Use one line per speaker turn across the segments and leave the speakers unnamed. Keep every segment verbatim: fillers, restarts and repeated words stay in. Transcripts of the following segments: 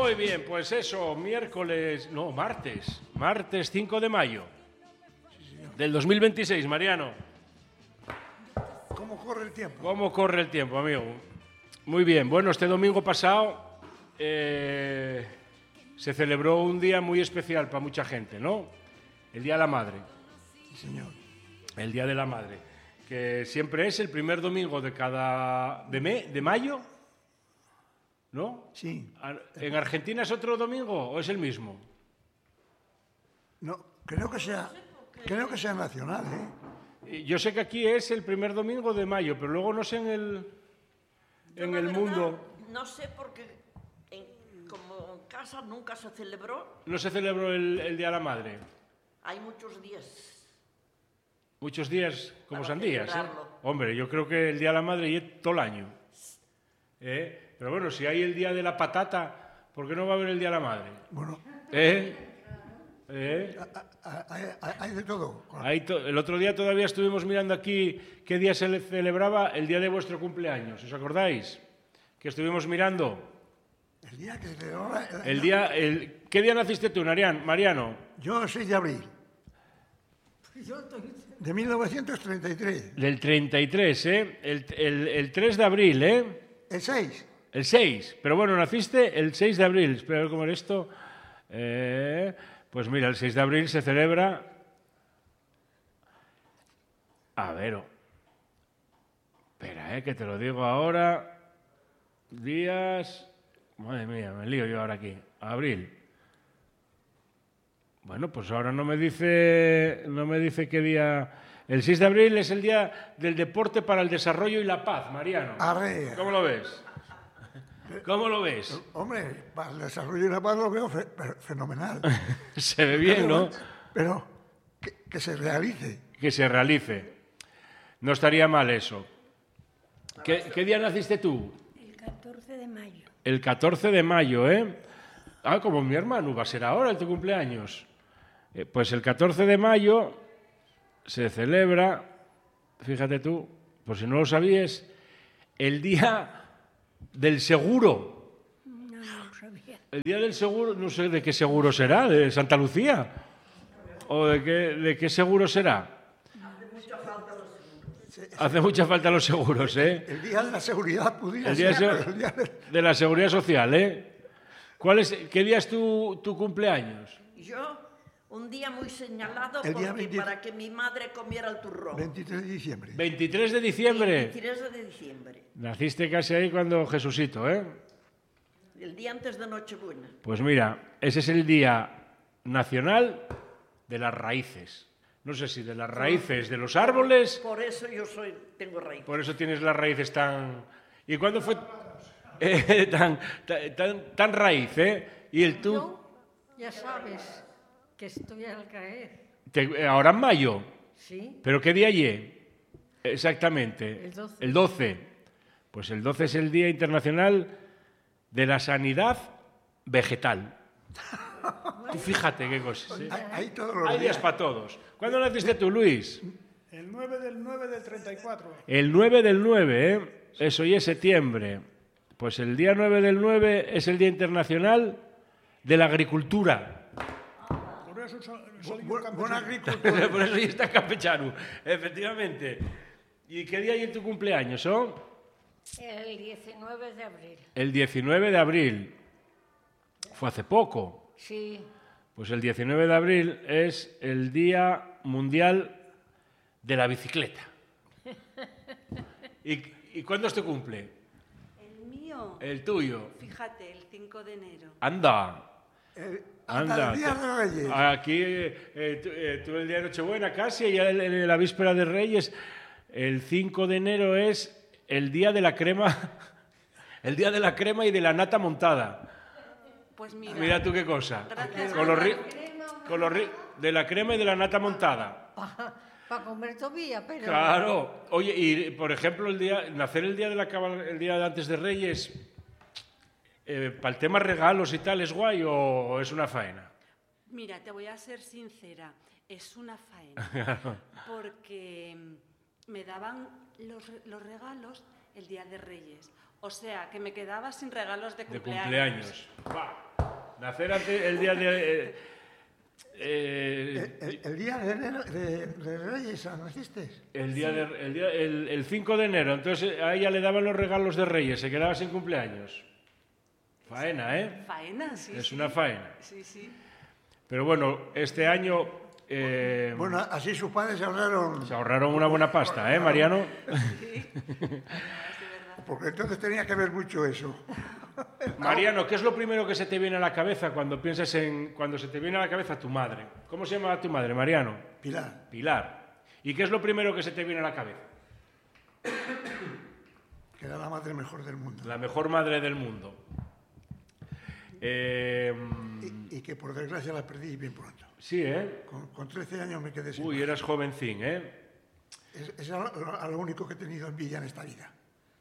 Muy bien, pues eso, miércoles, no, martes, martes cinco de mayo del dos mil veintiséis, Mariano.
¿Cómo corre el tiempo?
¿Cómo corre el tiempo, amigo? Muy bien, bueno, este domingo pasado eh, se celebró un día muy especial para mucha gente, ¿no? El Día de la Madre.
Sí, señor.
El Día de la Madre, que siempre es el primer domingo de cada... de, me, de mayo, ¿no?
Sí.
¿En Argentina es otro domingo o es el mismo?
No, creo que sea, creo que sea nacional, ¿eh?
Yo sé que aquí es el primer domingo de mayo, pero luego no sé en el, en el mundo...
No sé porque en, como en casa nunca se celebró.
¿No se celebró el, el Día de la Madre?
Hay muchos días.
Muchos días como
Para
sandías, ¿eh?
celebrarlo.
Hombre, yo creo que el Día de la Madre es todo el año. ¿Eh? Pero bueno, si hay el Día de la Patata, ¿por qué no va a haber el Día de la Madre?
Bueno,
¿Eh? ¿Eh?
hay, hay- hay de todo.
Ahí to- el otro día todavía estuvimos mirando aquí qué día se le celebraba el día de vuestro cumpleaños. ¿Os acordáis? Que estuvimos mirando.
El día que se celebra...
El día, el, ¿qué día naciste tú, Marian- Mariano?
Yo, seis de abril. De mil novecientos treinta y tres.
Del treinta y tres, ¿eh? El, el, el tres de abril, ¿eh?
El seis.
El seis. Pero bueno, naciste el seis de abril. Espera a ver cómo era esto. Eh, pues mira, el seis de abril se celebra... A ver... oh. Espera, ¿eh? Que te lo digo ahora. Días... Madre mía, me lío yo ahora aquí. Abril. Bueno, pues ahora no me dice, no me dice qué día... El seis de abril es el Día del Deporte para el Desarrollo y la Paz, Mariano.
Arre.
¿Cómo lo ves? ¿Cómo lo ves?
Hombre, para el desarrollo de la paz lo veo fe- fe- fenomenal.
Se ve bien, ¿no?
Pero que, que se realice.
Que se realice. No estaría mal eso. ¿Qué, qué día naciste tú?
El catorce de mayo.
El catorce de mayo, ¿eh? Ah, como mi hermano, va a ser ahora el tu cumpleaños. Eh, pues el catorce de mayo se celebra, fíjate tú, por si no lo sabías, el Día del Seguro.
No, no lo sabía.
El Día del Seguro, no sé de qué seguro será, de Santa Lucía. ¿O de qué, de qué seguro será? Hace mucha falta los seguros, ¿eh?
El día de la seguridad pudiera
El día
ser,
de-
pero el día de-
de la Seguridad Social, ¿eh? ¿Cuál es, ¿Qué día es tu, tu cumpleaños?
Yo, un día muy señalado
El día
porque
veinte
para que mi madre comiera el turrón.
veintitrés de diciembre.
veintitrés de diciembre.
veintitrés de diciembre.
Naciste casi ahí cuando Jesucito, ¿eh?
El día antes de Nochebuena.
Pues mira, ese es el Día Nacional de las Raíces. No sé si de las raíces de los árboles,
Por eso yo soy, tengo raíz.
por eso tienes las raíces tan... ¿Y cuándo fue eh, tan, tan, tan raíz, eh? Y el tú...
Yo, ya sabes que estoy al caer.
te- ahora en mayo.
Sí,
¿Pero qué día llegue? Exactamente.
El doce.
El doce. Pues el doce es el Día Internacional de la Sanidad Vegetal. Tú fíjate qué cosas. ¿eh?
Hay, hay todos los
Hay
días.
días para todos. ¿Cuándo naciste tú, Luis?
El nueve del nueve del treinta y cuatro.
El nueve del nueve, ¿eh? Eso ya es septiembre. Pues el día nueve del nueve es el Día Internacional de la Agricultura.
Por eso so- soy un
Bu-
campesino.
Buen agricultor.
Por eso ya está campechano, efectivamente. ¿Y qué día es tu cumpleaños, oh?
el diecinueve de abril.
El diecinueve de abril. Fue hace poco.
Sí,
Pues el diecinueve de abril es el Día Mundial de la Bicicleta. ¿Y, y cuándo es tu cumple?
El mío,
El tuyo.
fíjate, el cinco de enero.
Anda.
Eh,
Anda.
hasta el día de Reyes.
Aquí, eh, eh, tú, eh, tú el día de Nochebuena casi, y ya el- el- la víspera de Reyes. El cinco de enero es el día de la crema, el día de la crema y de la nata montada.
Pues mira,
Mira tú qué cosa.
Gracias.
Con los, ri- con los ri- de la crema y de la nata montada.
para comer todavía, pero...
Claro. Oye, y por ejemplo, el día, nacer el día de la cabal- el día de antes de Reyes, eh, para el tema regalos y tal, ¿es guay o es una faena?
mira, te voy a ser sincera, es una faena. Porque mm, me daban los, re- los regalos el día de Reyes. O sea, que me quedaba sin regalos de
De
cumpleaños.
cumpleaños. Va. Nacer antes, el día de... eh, eh,
El, el- el día de, enero- de, de Reyes naciste.
el día de, el, día- el- el cinco de enero, entonces a ella le daban los regalos de Reyes, se quedaba sin cumpleaños. Faena, ¿eh?
Faena, sí.
Es
sí.
una faena.
Sí, sí.
Pero bueno, este año eh,
Bueno, así sus padres se ahorraron,
se ahorraron una buena pasta, ¿eh, Mariano?
Sí. Es de verdad.
porque entonces tenía que ver mucho eso.
Mariano, ¿qué es lo primero que se te viene a la cabeza cuando piensas en cuando se te viene a la cabeza tu madre? ¿Cómo se llama tu madre, Mariano?
Pilar,
Pilar. ¿Y qué es lo primero que se te viene a la cabeza?
que era la madre mejor del mundo.
La mejor madre del mundo. Eh,
Y, y que por desgracia la perdí bien pronto.
sí, ¿eh?
Con, con trece años me quedé sin
Uy,
madre.
eras jovencín, ¿eh?
Es, es a lo, a lo único que he tenido envidia en esta vida.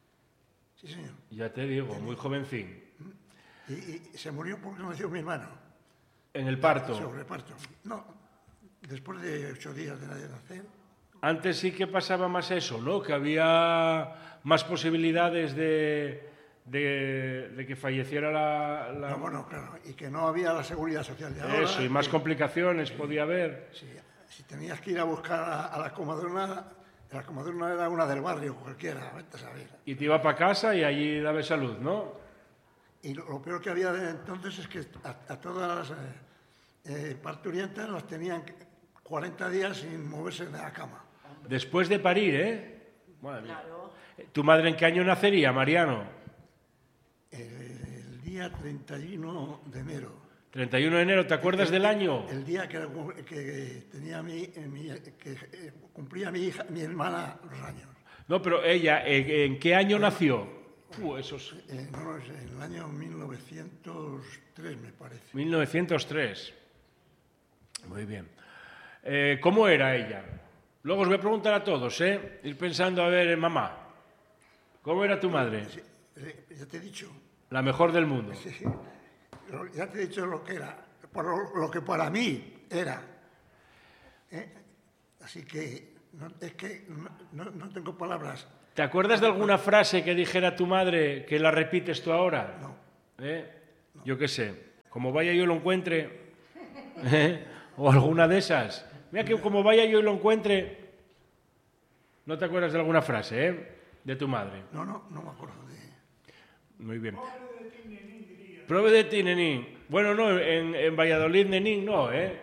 Sí, señor.
Ya te digo, muy jovencín.
Y, y se murió porque nació mi hermano.
En el parto.
Sobre parto. No, después de ocho días de nacer.
Antes sí que pasaba más eso, ¿no? Que había más posibilidades de, de, de que falleciera la... la-
No, bueno, claro, y que no había la seguridad social de ahora.
Eso, y más
que-
complicaciones podía haber.
Si, si tenías que ir a buscar a, a la comadrona, la comadrona era una del barrio, cualquiera, vete a saber.
Y te iba para casa y allí daba salud, ¿no?
Y lo, lo peor que había de entonces es que a, a todas las eh, eh, parturientas las tenían cuarenta días sin moverse de la cama.
Después de parir, ¿eh? Madre mía.
Claro.
¿Tu madre en qué año nacería, Mariano?
El, el día treinta y uno de enero.
treinta y uno de enero, ¿te acuerdas del año?
El día que, que tenía mi, eh, mi- que eh, cumplía mi hija, mi hermana los años.
No, pero ella, ¿en, en qué año nació? Uh, esos...
Eh, no lo sé, en el año mil novecientos tres me parece.
mil novecientos tres. Muy bien. Eh, ¿Cómo era ella? Luego os voy a preguntar a todos, ¿eh? Ir pensando, a ver, eh, mamá, ¿cómo era tu madre?
Sí, eh, ya te he dicho,
La mejor del mundo.
sí, sí, lo- ya te he dicho lo que era, por lo, lo que para mí era. ¿eh? Así que no, es que no, no- no tengo palabras.
¿Te acuerdas de alguna frase que dijera tu madre que la repites tú ahora?
No.
¿Eh? Yo qué sé, como vaya yo lo encuentre, ¿eh? O alguna de esas. Mira que como vaya yo y lo encuentre, ¿no te acuerdas de alguna frase, eh? De tu madre.
No, no, no me acuerdo de...
Muy bien. Prove de ti, nenín. Bueno, no, en, en Valladolid, nenín, no, ¿eh?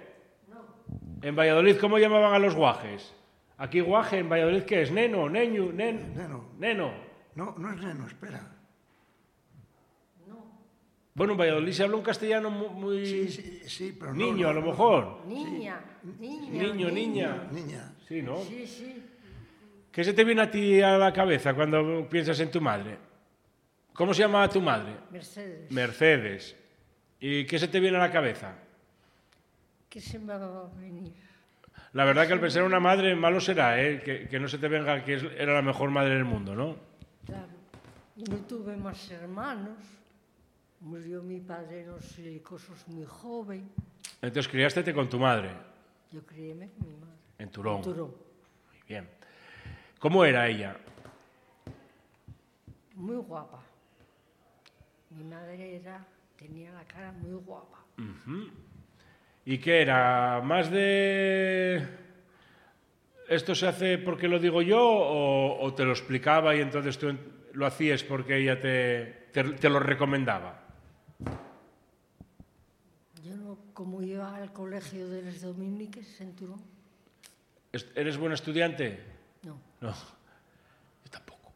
En Valladolid, ¿cómo llamaban a los guajes? Aquí guaje, en Valladolid, ¿qué es? Neno, neño, nen...
Neno.
Neno.
No, no es neno, espera.
Bueno, en Valladolid se habla un castellano mu- muy...
Sí, sí, sí, pero no...
Niño,
no,
a lo
no.
mejor.
Niña, niña.
Niño, niña.
Niña.
Sí, ¿no?
Sí, sí.
¿Qué se te viene a ti a la cabeza cuando piensas en tu madre? ¿Cómo se llamaba tu madre?
Mercedes.
Mercedes. ¿Y qué se te viene a la cabeza?
¿Qué se me va a venir?
La verdad que al pensar en una madre, malo será, ¿eh? Que, que no se te venga que es- era la mejor madre del mundo, ¿no?
Claro. Y no tuve más hermanos. Murió mi padre, no sé, cosas muy joven.
Entonces criástete con tu madre,
Yo criéme con mi madre.
en Turón.
En Turón.
Muy bien. ¿Cómo era ella?
Muy guapa. Mi madre era, tenía la cara muy guapa.
¿Y qué era? ¿Más de... ¿Esto se hace porque lo digo yo o, o te lo explicaba y entonces tú en- lo hacías porque ella te, te, te lo recomendaba?
Yo no, como iba al colegio de los dominiques en Turón,
¿Es- ¿Eres buen estudiante?
no.
No, yo tampoco.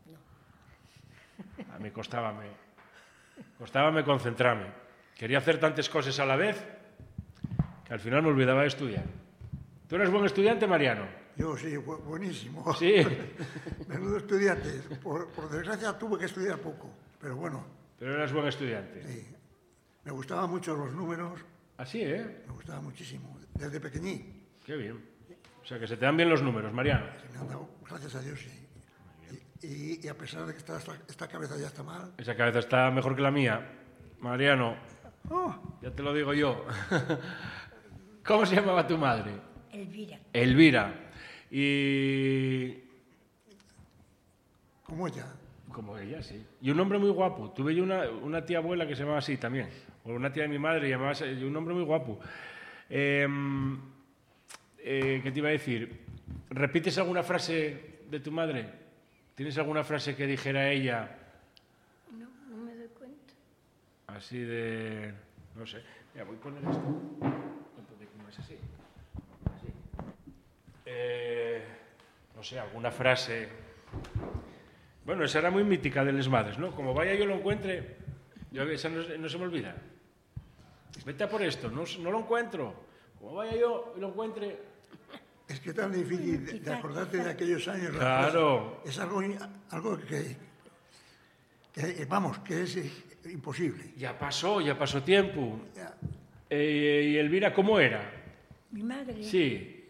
A mí costábame, costábame concentrarme. Quería hacer tantas cosas a la vez que al final me olvidaba de estudiar. ¿Tú eres buen estudiante, Mariano?
Yo sí, bu- buenísimo.
Sí.
Menudo estudiante. Por, por desgracia tuve que estudiar poco, pero bueno,
Pero eras buen estudiante.
sí. Me gustaban mucho los números,
Así, ¿eh?
me gustaba muchísimo, desde pequeñín.
Qué bien. O sea, que se te dan bien los números, Mariano.
Se me han dado, gracias a Dios, sí. Y, y- y a pesar de que esta, esta, esta cabeza ya está mal,
Esa cabeza está mejor que la mía. Mariano,
¡oh!
ya te lo digo yo. ¿Cómo se llamaba tu madre?
Elvira.
Elvira. Y...
como ella.
Como ella, sí. Y un hombre muy guapo. Tuve yo una, una tía abuela que se llamaba así también. O una tía de mi madre llamaba así, y un hombre muy guapo. Eh, eh, ¿Qué te iba a decir? ¿Repites alguna frase de tu madre? ¿Tienes alguna frase que dijera ella?
No, no me doy cuenta.
Así de... no sé. Mira, voy a poner esto. ¿Cómo es así? Así. Eh, no sé, alguna frase... Bueno, esa era muy mítica de les madres, ¿no? Como vaya yo lo encuentre, yo, esa no, no se me olvida. Vete a por esto, no, no lo encuentro. Como vaya yo y lo encuentre...
Es que es tan difícil de, de acordarte de aquellos años.
Claro.
Es algo, algo que, que, vamos, que es imposible.
Ya pasó, ya pasó tiempo.
Ya.
Eh, ¿Y Elvira cómo era?
Mi madre,
Sí.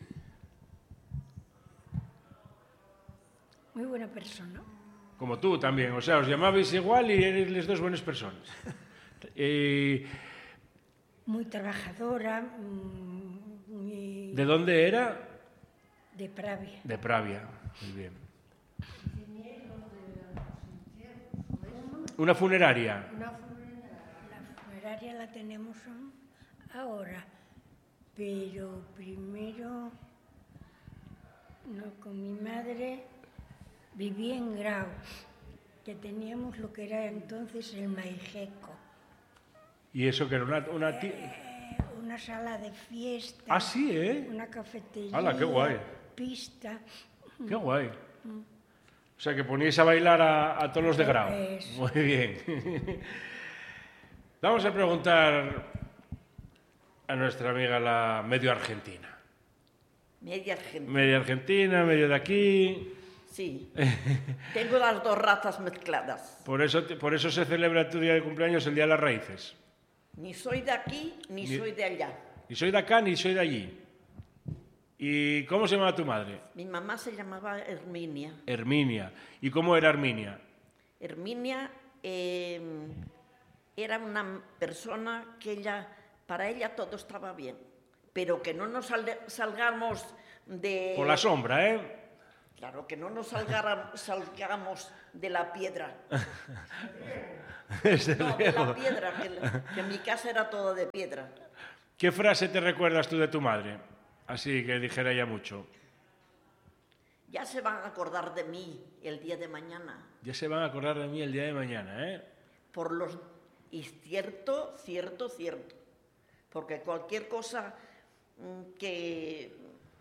muy buena persona.
Como tú también, o sea, os llamabais igual y eres las dos buenas personas. Eh,
Muy trabajadora, mm, muy
¿De dónde era?
de Pravia.
De Pravia, muy bien. Una funeraria.
Una funeraria, la funeraria la tenemos ahora, pero primero no, con mi madre viví en Grau, que teníamos lo que era entonces el Maijeco,
¿Y eso que era una, una ti-
eh, una sala de fiesta,
Ah, sí, ¿eh?
una cafetería,
¡Hala, qué guay!
pista.
Qué guay. O sea, que poníais a bailar a, a todos los de Grau.
Eso.
Muy bien. Vamos a preguntar a nuestra amiga la medio argentina.
Media Argentina.
Medio argentina, medio de aquí.
Sí. Tengo las dos razas mezcladas.
Por eso, te- por eso se celebra tu día de cumpleaños, el Día de las Raíces.
Ni soy de aquí, ni,
Ni-
soy de allá.
Ni soy de acá, ni soy de allí. ¿Y cómo se llama tu madre?
Mi mamá se llamaba Herminia.
Herminia. ¿Y cómo era Herminia?
Herminia eh, era una persona que ella, para ella todo estaba bien, pero que no nos sal- salgamos de...
Por la sombra, ¿eh?
Claro, que no nos salgara- salgamos de la piedra.
Desde
No, de la
luego.
piedra, que, la- que mi casa era toda de piedra.
¿Qué frase te recuerdas tú de tu madre? Así que dijera ella mucho.
Ya se van a acordar de mí el día de mañana.
Ya se van a acordar de mí el día de mañana, ¿eh?
Por los... Y cierto, cierto, cierto. Porque cualquier cosa mm, que,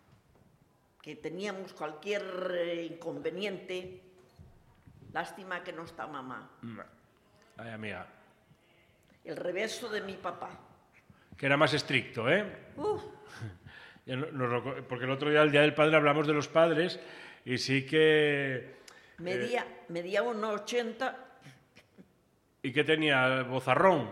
que teníamos, cualquier eh, inconveniente, lástima que no está mamá.
Mm. Ay, amiga.
El reverso de mi papá.
Que era más estricto, ¿eh?
Uf,
Ya no- nos reco- porque el otro día, el Día del Padre, hablamos de los padres y sí que...
medía, medía uno ochenta.
¿Y qué tenía? ¿Bozarrón?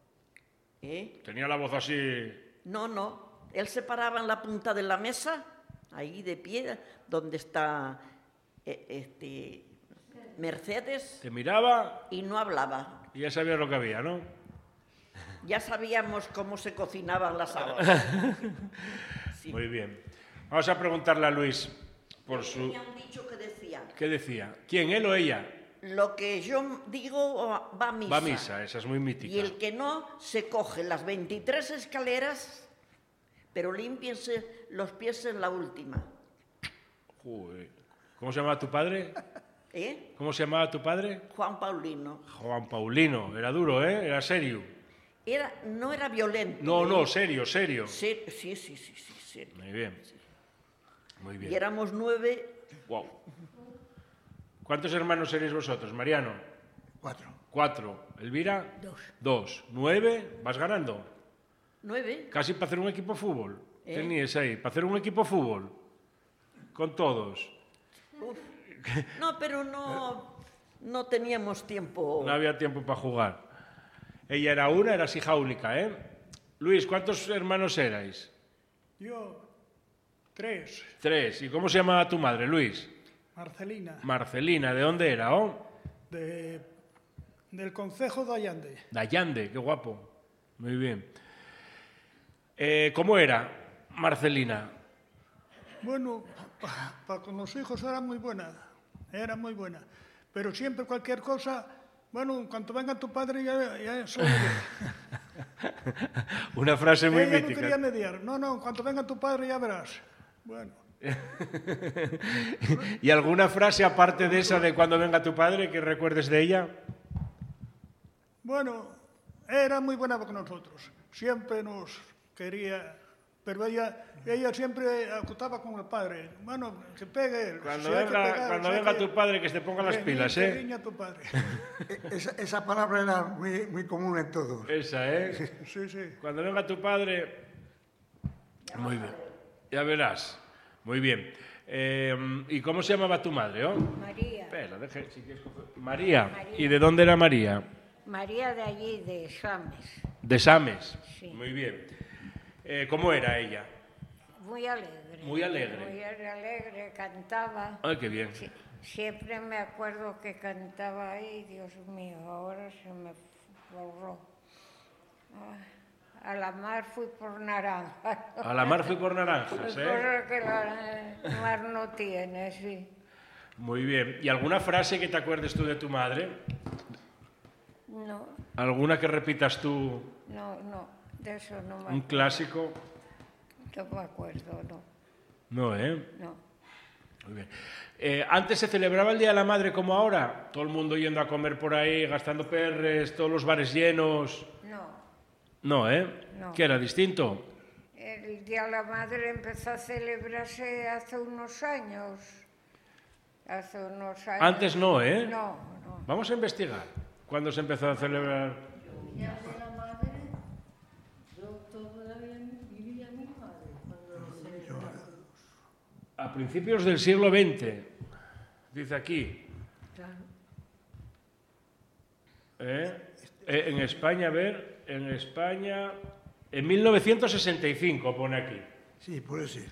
¿eh?
Tenía la voz así...
No, no. Él se paraba en la punta de la mesa, ahí de pie, donde está eh, este, Mercedes,
Te miraba
y no hablaba.
y ya sabías lo que había, ¿no?
Ya sabíamos cómo se cocinaban las habas. Sí.
Muy bien. Vamos a preguntarle a Luis por su...
Tenía un dicho que decía,
¿Qué decía? ¿Quién, él o ella?
lo que yo digo va a misa.
Va a misa, esa es muy mítica.
Y el que no, se coge las veintitrés escaleras, pero límpiense los pies en la última.
Joder. ¿Cómo se llamaba tu padre?
¿Eh?
¿Cómo se llamaba tu padre?
Juan Paulino.
Juan Paulino. Era duro, ¿eh? Era serio.
Era, no era violento.
No,
¿eh?
no, serio, serio.
Sí, sí, sí, sí, sí, serio.
Muy bien. Muy
Y
bien.
éramos nueve.
Wow. ¿Cuántos hermanos seréis vosotros, Mariano?
Cuatro.
Cuatro. ¿Elvira?
Dos.
Dos. ¿Nueve? ¿Vas ganando?
¿Nueve?
Casi para hacer un equipo de fútbol.
¿Eh?
Teníais ahí, para hacer un equipo de fútbol. Con todos.
Uf. No, pero no, no teníamos tiempo.
No había tiempo para jugar. Ella era una, eras hija única, ¿eh? Luis, ¿cuántos hermanos erais?
Yo, tres.
Tres. ¿Y cómo se llamaba tu madre, Luis?
Marcelina,
Marcelina. ¿De dónde era? Oh?
de, del Concejo de Allande.
De Allande, qué guapo. Muy bien. Eh, ¿Cómo era Marcelina?
Bueno, para con los hijos era muy buena, era muy buena. Pero siempre cualquier cosa, bueno, en cuanto venga tu padre ya, ya soy...
Una frase muy
Ella no
mítica.
quería mediar. No, no, en cuanto venga tu padre ya verás. Bueno,
¿Y alguna frase aparte de esa de cuando venga tu padre que recuerdes de ella?
bueno, era muy buena con nosotros. Siempre nos quería, pero ella, ella siempre acotaba con el padre. Bueno, que pegue él.
Cuando
Si hay que
venga,
pegar,
cuando
si hay
venga
que-
tu padre que se ponga las
que
pilas,
ni- que
¿eh?
riña tu padre.
E- Esa, esa palabra era muy, muy común en todos.
Esa, ¿eh?
Sí, sí.
Cuando venga tu padre... Muy bien. Ya verás. Muy bien. Eh, ¿Y cómo se llamaba tu madre, oh?
María.
Espera, deje, si quieres coger- María.
María.
¿Y de dónde era María?
María de allí, de Sames.
De Sames.
Sí.
Muy bien. Eh, ¿Cómo era ella?
Muy alegre.
Muy alegre.
Muy alegre, cantaba.
Ay, qué bien.
Sí, siempre me acuerdo que cantaba ahí, Dios mío, ahora se me borró. Ah, a la mar fui por naranja.
A la mar fui por naranjas, ¿eh?
Cosa que la mar no tiene, sí.
Muy bien. ¿Y alguna frase que te acuerdes tú de tu madre?
No,
¿Alguna que repitas tú?
no, no, de eso no me
¿Un
acuerdo.
clásico?
No me acuerdo, no,
No, ¿eh?
no.
Muy bien. Eh, ¿Antes se celebraba el Día de la Madre como ahora? Todo el mundo yendo a comer por ahí, gastando perres, todos los bares llenos.
No,
No, ¿eh?
No.
¿Qué era distinto?
el Día de la Madre empezó a celebrarse hace unos años. Hace unos años.
Antes no, ¿eh?
No, no.
Vamos a investigar. ¿Cuándo se empezó a celebrar? A principios del siglo veinte, dice aquí. ¿Eh? Eh, En España, a ver, en España, en mil novecientos sesenta y cinco pone aquí.
Sí, puede ser.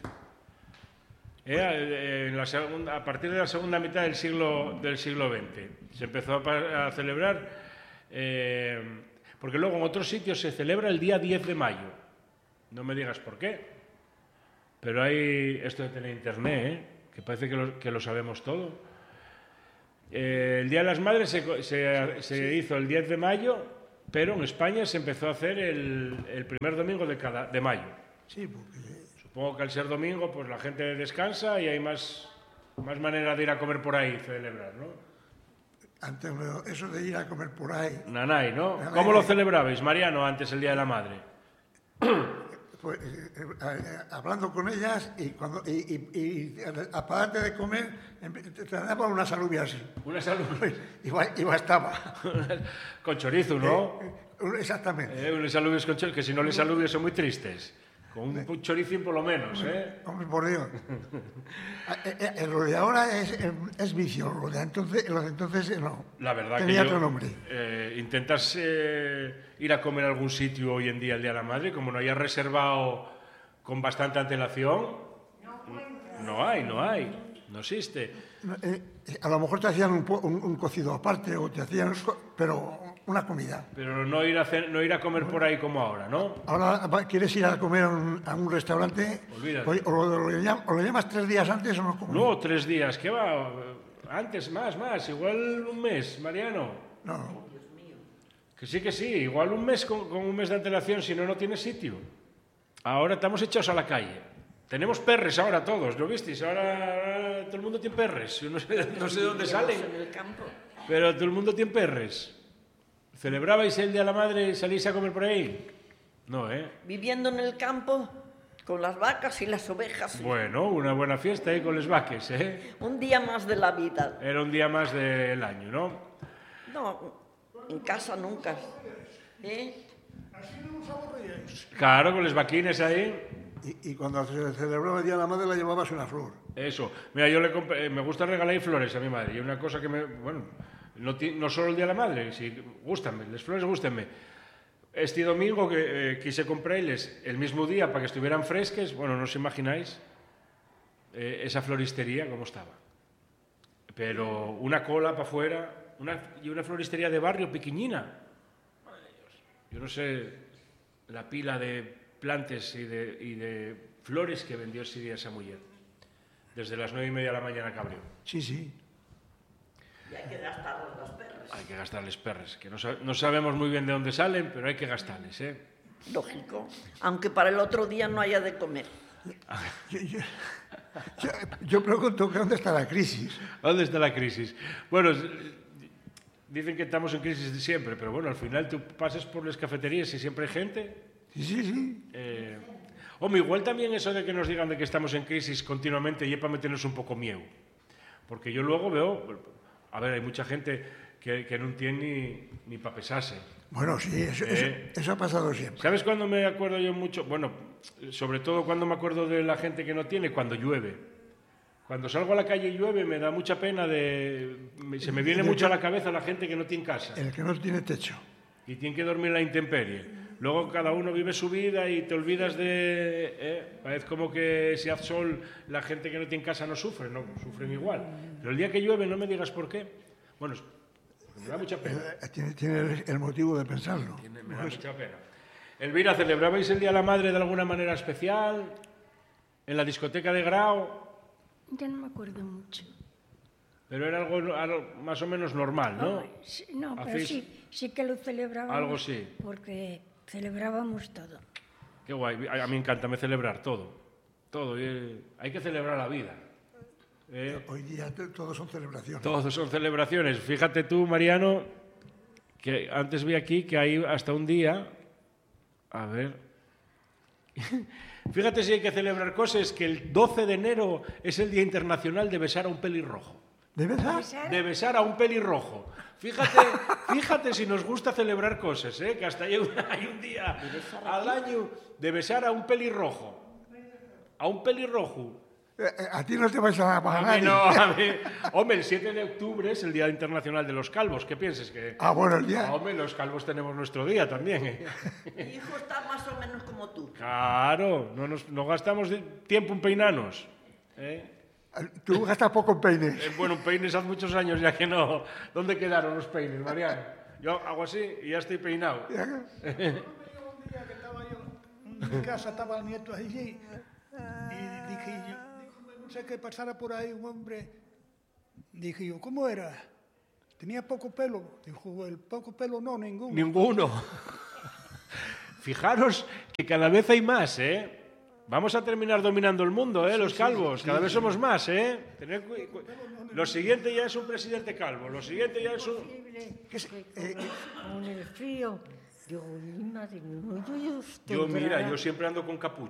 Eh, en la segunda, a partir de la segunda mitad del siglo, del siglo veinte se empezó a, pa- a celebrar, eh, porque luego en otros sitios se celebra el día diez de mayo. No me digas por qué, pero hay esto de tener internet, ¿eh? Que parece que lo, que lo sabemos todo. Eh, el Día de las Madres se, co- se- se hizo el diez de mayo, pero en España se empezó a hacer el, el primer domingo de, cada, de mayo.
Sí, porque
Supongo que al ser domingo, pues la gente descansa y hay más, más manera de ir a comer por ahí y celebrar, ¿no?
antes lo- eso de ir a comer por ahí,
Nanay, ¿no?
Nanay.
¿Cómo lo celebrabais, Mariano, antes el Día de la Madre?
pues, eh, eh, eh, hablando con ellas y cuando y, y, y aparte de comer empe- te te daban unas alubias así.
Una salud
Y ba- y bastaba.
con chorizo, ¿no?
Eh, Exactamente.
Eh, unos alubios con chorizo, que si no les alubios son muy tristes. Con un choricín por lo menos, ¿eh?
Hombre, por Dios. Ah, eh, eh, lo de ahora es, eh, es vicio, lo de entonces, lo de entonces eh, no.
La verdad
Tenía
que yo,
otro nombre.
eh, intentas eh, ir a comer a algún sitio hoy en día el Día de la Madre, como no hayas reservado con bastante antelación, no hay, no hay, no existe.
Eh, eh, a lo mejor te hacían un, po- un- un cocido aparte o te hacían, co- pero una comida.
Pero no ir a, hacer- no ir a comer por ahí como ahora, ¿no?
Ahora va- quieres ir a comer a un, a un restaurante
Olvídate.
o, o lo, lo llam- o lo llamas tres días antes o no comes.
No, tres días, ¿qué va? Antes, más, más, igual un mes, Mariano.
No, no.
Que sí, que sí, igual un mes con, con un mes de antelación, si no, no tiene sitio. Ahora estamos echados a la calle. Tenemos perres ahora todos, ¿lo visteis? Ahora, ahora todo el mundo tiene perres. Yo no sé, no sé de dónde salen,
En el campo.
pero todo el mundo tiene perres. ¿Celebrabais el Día de la Madre y salís a comer por ahí? No, ¿eh?
Viviendo en el campo con las vacas y las ovejas.
Bueno, una buena fiesta ahí con los vaques, ¿eh?
Un día más de la vida.
Era un día más del año, ¿no?
No, en casa nunca. ¿Eh?
Así no nos aburríais.
Claro, con los vaquines ahí.
Y, y cuando se celebraba el Día de la Madre le llevabas una flor.
Eso. Mira, yo le compré- me gusta regalar flores a mi madre. Y una cosa que me... Bueno, no, ti- no solo el Día de la Madre, sí, gústanme, las flores gústenme. Este domingo que eh, quise comprarles el mismo día para que estuvieran fresques, bueno, no os imagináis eh, esa floristería cómo estaba. Pero una cola para afuera una, y una floristería de barrio pequeñina. Madre de Dios. Yo no sé la pila de plantes y de, y de flores que vendió ese día esa mujer. Desde las nueve y media de la mañana que abrió.
Sí, sí.
Y hay que gastar las perras.
Hay que gastarles perres, que no, sab- no sabemos muy bien de dónde salen, pero hay que gastarles, ¿eh?
Lógico. Aunque para el otro día no haya de comer.
Yo, yo- yo- yo pregunto que dónde está la crisis.
¿Dónde está la crisis? Bueno, s- dicen que estamos en crisis de siempre, pero bueno, al final tú pasas por las cafeterías y siempre hay gente.
Sí, sí, sí.
Eh, hombre, igual también eso de que nos digan de que estamos en crisis continuamente y es para meternos un poco miedo. Porque yo luego veo, a ver, hay mucha gente que, que no tiene ni, ni para pesarse.
Bueno, sí, eso, eso-
Eh.
eso ha pasado siempre.
¿Sabes cuándo me acuerdo yo mucho? Bueno, sobre todo cuando me acuerdo de la gente que no tiene, cuando llueve. Cuando salgo a la calle y llueve me da mucha pena de... me- Se me viene mucho a la cabeza la gente que no tiene casa
El que no tiene techo.
y tiene que dormir en la intemperie. Luego cada uno vive su vida y te olvidas de... ¿eh? Parece como que si hace sol la gente que no tiene casa no sufre, no, sufren igual. Pero el día que llueve no me digas por qué. Bueno, es- me da mucha pena.
Eh, Tiene, tiene el, el motivo de pensarlo.
Me, me da mucha pena. Elvira, ¿celebrabais el Día de la Madre de alguna manera especial? ¿En la discoteca de Grau?
Ya no me acuerdo mucho.
Pero era algo, algo más o menos normal, ¿no?
Oh, sí, no, pero
¿Hacéis
sí, sí que lo celebrábamos.
algo sí?
Porque celebrábamos todo.
Qué guay. A a mí me encanta me celebrar todo. Todo. y, hay que celebrar la vida. ¿eh?
Hoy día to- todos son celebraciones.
Todos son celebraciones. Fíjate tú, Mariano, que antes vi aquí que hay hasta un día... A ver... Fíjate si hay que celebrar cosas, que el doce de enero es el Día Internacional de besar a un pelirrojo.
¿De verdad?
De besar a un pelirrojo. Fíjate, fíjate si nos gusta celebrar cosas, ¿eh? Que hasta hay un, hay un día al año de besar a un pelirrojo. A un pelirrojo.
Eh, eh, a ti no te vais a
A
pagar
mí
nadie.
no, a mí... Hombre, el siete de octubre es el Día Internacional de los Calvos. ¿Qué piensas? Que...
Ah, bueno, el día.
Ah, hombre, los calvos tenemos nuestro día también. ¿eh?
Mi hijo está más o menos como tú.
Claro, no, nos, no gastamos de- tiempo en peinarnos. ¿eh?
Tú gastas poco en peines.
Eh, bueno, peines hace muchos años ya que no. ¿Dónde quedaron los peines, Mariano? Yo hago así y ya estoy peinado.
Un día que estaba yo en mi casa, estaba el nieto allí y dije yo, no sé qué pasara por ahí un hombre. Dije yo, ¿cómo era? Tenía poco pelo. Dijo, el poco pelo no, ninguno.
Ninguno. Fijaros que cada vez hay más, ¿eh? Vamos a terminar dominando el mundo, ¿eh? Los calvos. Cada vez somos más, ¿eh? Tened cu- cu- Lo siguiente ya es un presidente calvo. Lo siguiente ya es un...
¿Qué es- eh,
Con el frío, digo, "Uy, madre mía, yo, yo estoy
Yo, mira,
brava".
yo siempre ando con capucha.